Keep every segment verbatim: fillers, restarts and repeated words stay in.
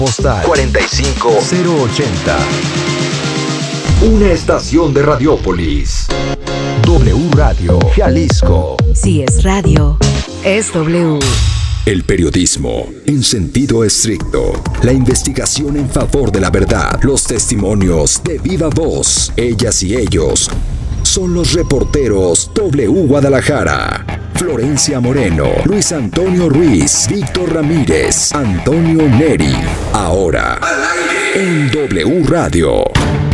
Postal cuarenta y cinco cero ochenta. Una estación de Radiópolis. W Radio Jalisco. Si es radio, es W. El periodismo en sentido estricto. La investigación en favor de la verdad. Los testimonios de viva voz. Ellas y ellos son los reporteros W Guadalajara. Florencia Moreno, Luis Antonio Ruiz, Víctor Ramírez, Antonio Neri. Ahora, en W Radio.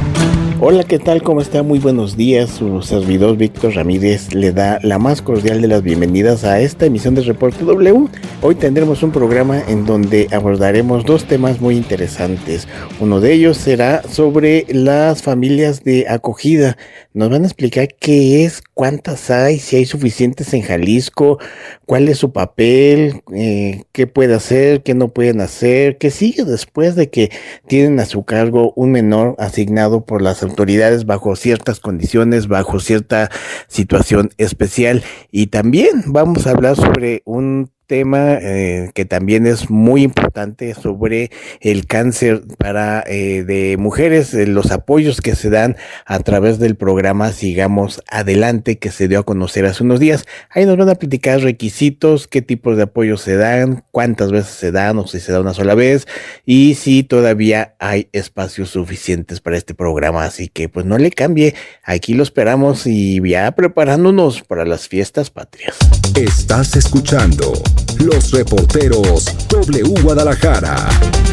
Hola, ¿qué tal? ¿Cómo está? Muy buenos días. Su servidor Víctor Ramírez le da la más cordial de las bienvenidas a esta emisión de Reporte W. Hoy tendremos un programa en donde abordaremos dos temas muy interesantes. Uno de ellos será sobre las familias de acogida. Nos van a explicar qué es, cuántas hay, si hay suficientes en Jalisco, cuál es su papel, eh, qué puede hacer, qué no pueden hacer, qué sigue después de que tienen a su cargo un menor asignado por las autoridades bajo ciertas condiciones, bajo cierta situación especial. Y también vamos a hablar sobre un tema eh, que también es muy importante, sobre el cáncer para eh, de mujeres, eh, los apoyos que se dan a través del programa Sigamos Adelante, que se dio a conocer hace unos días. Ahí nos van a platicar requisitos, qué tipos de apoyos se dan, cuántas veces se dan o si se da una sola vez, y si todavía hay espacios suficientes para este programa. Así que pues no le cambie, aquí lo esperamos y ya preparándonos para las fiestas patrias. Estás escuchando Los Reporteros W Guadalajara.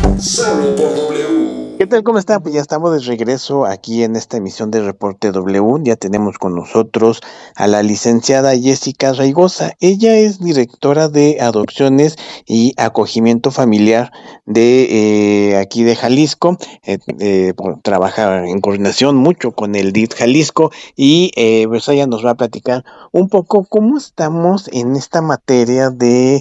Solo por W. ¿Qué tal? ¿Cómo está? Pues ya estamos de regreso aquí en esta emisión de Reporte W. Ya tenemos con nosotros a la licenciada Jessica Raigosa. Ella es directora de adopciones y acogimiento familiar de eh, aquí de Jalisco. Eh, eh, trabaja en coordinación mucho con el D I F Jalisco y eh, pues ella nos va a platicar un poco cómo estamos en esta materia de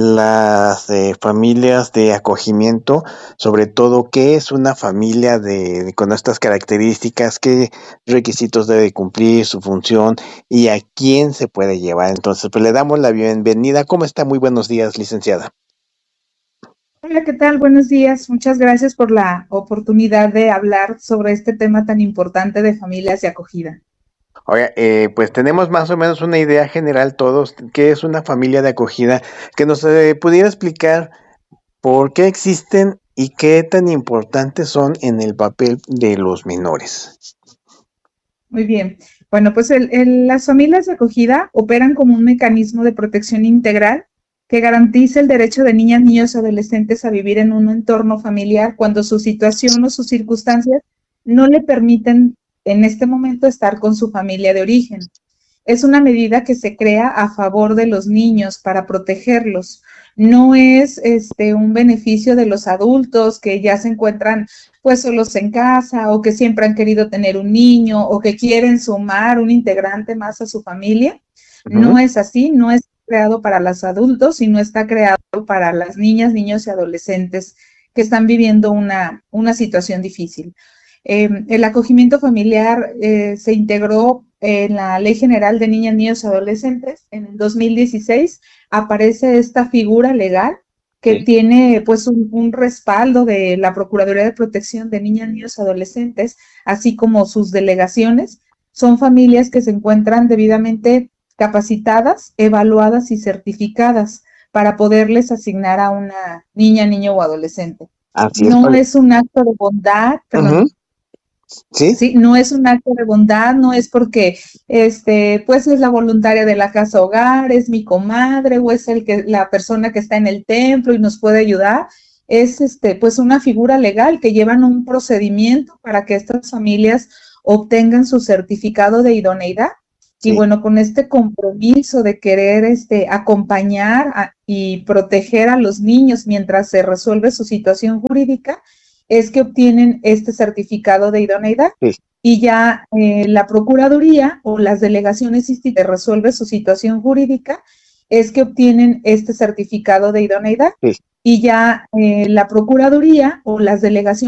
las eh, familias de acogimiento, sobre todo qué es una familia familia de, de con estas características, qué requisitos debe cumplir, su función y a quién se puede llevar. Entonces, pues le damos la bienvenida. ¿Cómo está? Muy buenos días, licenciada. Hola, ¿qué tal? Buenos días. Muchas gracias por la oportunidad de hablar sobre este tema tan importante de familias de acogida. Oiga, eh, pues tenemos más o menos una idea general todos, qué es una familia de acogida, que nos eh, pudiera explicar por qué existen y qué tan importantes son en el papel de los menores. Muy bien. Bueno, pues el, el, las familias de acogida operan como un mecanismo de protección integral que garantiza el derecho de niñas, niños y adolescentes a vivir en un entorno familiar cuando su situación o sus circunstancias no le permiten en este momento estar con su familia de origen. Es una medida que se crea a favor de los niños para protegerlos. No es este, un beneficio de los adultos que ya se encuentran pues solos en casa o que siempre han querido tener un niño o que quieren sumar un integrante más a su familia. Uh-huh. No es así, no es creado para los adultos, sino está creado para las niñas, niños y adolescentes que están viviendo una, una situación difícil. Eh, el acogimiento familiar eh, se integró en la Ley General de Niñas, Niños y Adolescentes. En el dos mil dieciséis aparece esta figura legal que sí. tiene pues un, un respaldo de la Procuraduría de Protección de Niñas, Niños y Adolescentes, así como sus delegaciones. Son familias que se encuentran debidamente capacitadas, evaluadas y certificadas para poderles asignar a una niña, niño o adolescente. Así no es, es un acto de bondad, perdón. Uh-huh. ¿Sí? Sí, no es un acto de bondad, no es porque este, pues es la voluntaria de la casa hogar, es mi comadre o es el que, la persona que está en el templo y nos puede ayudar. Es este, pues una figura legal que llevan un procedimiento para que estas familias obtengan su certificado de idoneidad. Sí. Y bueno, con este compromiso de querer este, acompañar a, y proteger a los niños mientras se resuelve su situación jurídica, es que obtienen este certificado de idoneidad. Sí. Y ya eh, la Procuraduría o las delegaciones institucionales resuelve su situación jurídica, es que obtienen este certificado de idoneidad. Sí. Y ya eh, la Procuraduría o las delegaciones